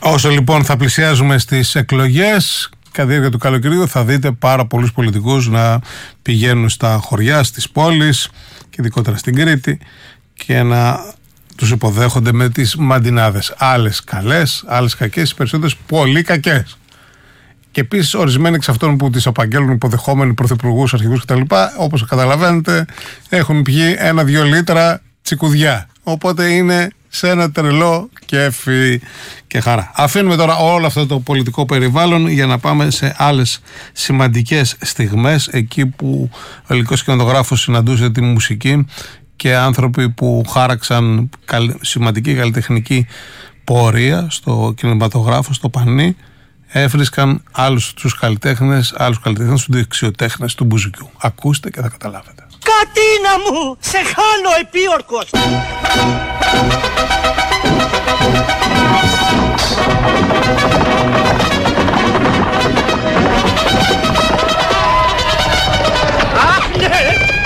Όσο λοιπόν θα πλησιάζουμε στις εκλογές, κατά τη διάρκεια του καλοκαιριού θα δείτε πάρα πολλούς πολιτικούς να πηγαίνουν στα χωριά, στις πόλεις και ειδικότερα στην Κρήτη και να τους υποδέχονται με τις μαντινάδες. Άλλες καλές, άλλες κακές, οι περισσότερες πολύ κακές. Και επίσης ορισμένοι εξ αυτών που τις απαγγέλνουν υποδεχόμενοι πρωθυπουργούς, αρχηγούς κτλ., όπως καταλαβαίνετε, έχουν πιει 1-2 λίτρα τσικουδιά. Οπότε είναι σε ένα τρελό κέφι και χαρά. Αφήνουμε τώρα όλο αυτό το πολιτικό περιβάλλον για να πάμε σε άλλες σημαντικές στιγμές, εκεί που ο ελληνικός κινηματογράφος συναντούσε τη μουσική και άνθρωποι που χάραξαν σημαντική καλλιτεχνική πορεία στο κινηματογράφο, στο πανί, έβρισκαν άλλους καλλιτέχνες του δεξιοτέχνες του μπουζουκιού. Ακούστε και θα καταλάβετε. Κατίνα μου, σε χάνω επίορκος. Αχ, ναι!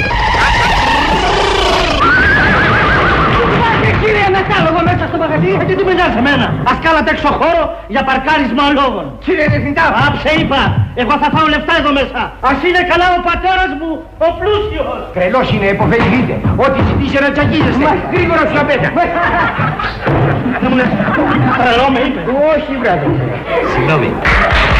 Κύριε Μετάλογο μέσα στο μαγαζί, γιατί τι με νοιάζει εμένα. Ας κάνατε έξω χώρο για παρκάρισμα λόγων. Κύριε Διευθυντά, άψε είπα, εγώ θα φάω λεφτά εδώ μέσα. Ας είναι καλά ο πατέρας μου, ο πλούσιος. Τρελός είναι, υποφεληθείτε. Ό,τι ζητήσει να τσακίζεστε. Μα γρήγορα σου απέτα. Δεν μου λες, τρελό με είπε. Όχι, βράδυ. Συγγνώμη,